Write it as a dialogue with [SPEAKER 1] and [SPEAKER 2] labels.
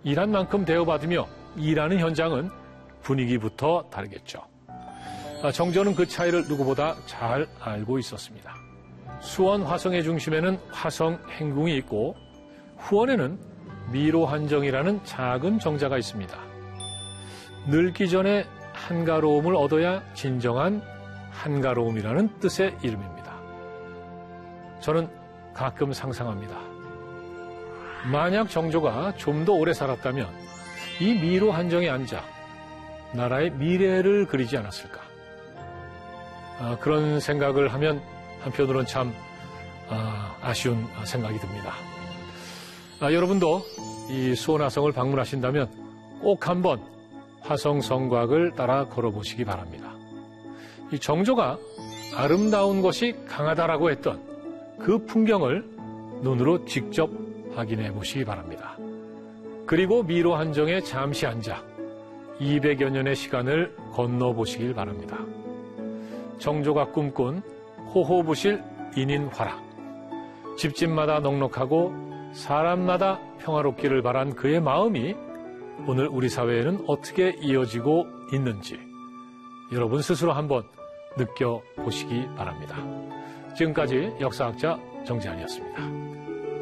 [SPEAKER 1] 일한 만큼 대우받으며 일하는 현장은 분위기부터 다르겠죠. 정조는 그 차이를 누구보다 잘 알고 있었습니다. 수원 화성의 중심에는 화성 행궁이 있고 후원에는 미로한정이라는 작은 정자가 있습니다. 늙기 전에 한가로움을 얻어야 진정한 한가로움이라는 뜻의 이름입니다. 저는 가끔 상상합니다. 만약 정조가 좀 더 오래 살았다면 이 미로한정에 앉아 나라의 미래를 그리지 않았을까. 그런 생각을 하면 한편으로는 참 아쉬운 생각이 듭니다. 여러분도 이 수원 화성을 방문하신다면 꼭 한번 화성 성곽을 따라 걸어보시기 바랍니다. 이 정조가 아름다운 것이 강하다라고 했던 그 풍경을 눈으로 직접 확인해 보시기 바랍니다. 그리고 미로한정에 잠시 앉아 200여 년의 시간을 건너보시길 바랍니다. 정조가 꿈꾼 호호부실 인인화락, 집집마다 넉넉하고 사람마다 평화롭기를 바란 그의 마음이 오늘 우리 사회에는 어떻게 이어지고 있는지 여러분 스스로 한번 느껴보시기 바랍니다. 지금까지 역사학자 정재환이었습니다.